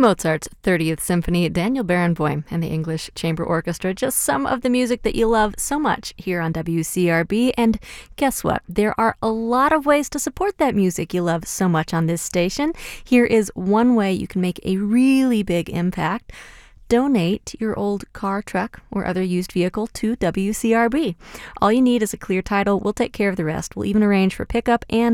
Mozart's 30th Symphony, Daniel Barenboim, and the English Chamber Orchestra. Just some of the music that you love so much here on WCRB. And guess what? There are a lot of ways to support that music you love so much on this station. Here is one way you can make a really big impact. Donate your old car, truck, or other used vehicle to WCRB. All you need is a clear title. We'll take care of the rest. We'll even arrange for pickup and